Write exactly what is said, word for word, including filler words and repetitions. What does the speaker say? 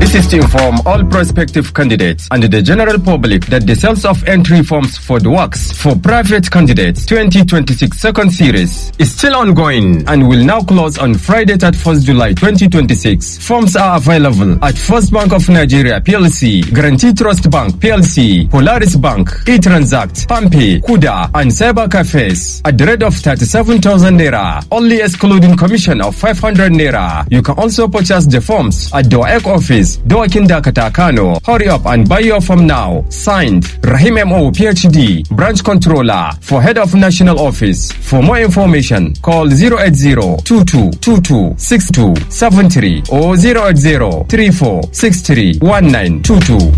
This is to inform all prospective candidates and the general public that the sales of entry forms for the works for private candidates twenty twenty-six second series is still ongoing and will now close on Friday, thirty-first July twenty twenty-six. Forms are available at First Bank of Nigeria P L C, Guarantee Trust Bank P L C, Polaris Bank, eTransact, Pampe, Kuda, and Cyber Cafes at the rate of thirty-seven thousand naira, only excluding commission of five hundred naira. You can also purchase the forms at the W A E C office, Doakin Dakata Kano. Hurry up and buy your form now. Signed, Rahim M O P H D, Branch Controller for Head of National Office. For more information, call zero eight zero, two two two two, six two seven three or zero eight zero, three four six three, one nine two two.